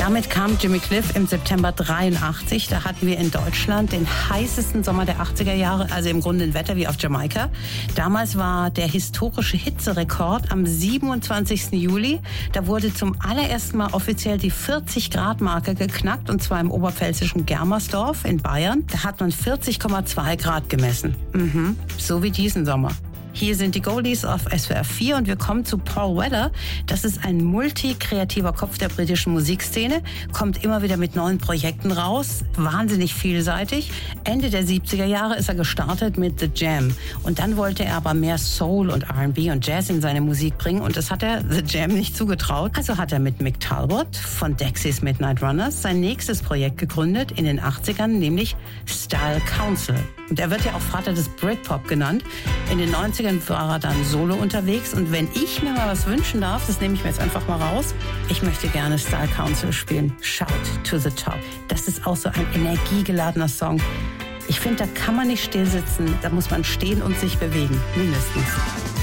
Damit kam Jimmy Cliff im September 83. Da hatten wir in Deutschland den heißesten Sommer der 80er Jahre, also im Grunde ein Wetter wie auf Jamaika. Damals war der historische Hitzerekord am 27. Juli. Da wurde zum allerersten Mal offiziell die 40-Grad-Marke geknackt, und zwar im oberpfälzischen Germersdorf in Bayern. Da hat man 40,2 Grad gemessen. So wie diesen Sommer. Hier sind die Goldies auf SWR 4 und wir kommen zu Paul Weller. Das ist ein multikreativer Kopf der britischen Musikszene, kommt immer wieder mit neuen Projekten raus, wahnsinnig vielseitig. Ende der 70er Jahre ist er gestartet mit The Jam, und dann wollte er aber mehr Soul und R&B und Jazz in seine Musik bringen, und das hat er The Jam nicht zugetraut. Also hat er mit Mick Talbot von Dexys Midnight Runners sein nächstes Projekt gegründet in den 80ern, nämlich Style Council. Und er wird ja auch Vater des Britpop genannt. In den 90ern war er dann solo unterwegs. Und wenn ich mir mal was wünschen darf, das nehme ich mir jetzt einfach mal raus. Ich möchte gerne Style Council spielen. Shout to the Top. Das ist auch so ein energiegeladener Song. Ich finde, da kann man nicht still sitzen. Da muss man stehen und sich bewegen. Mindestens.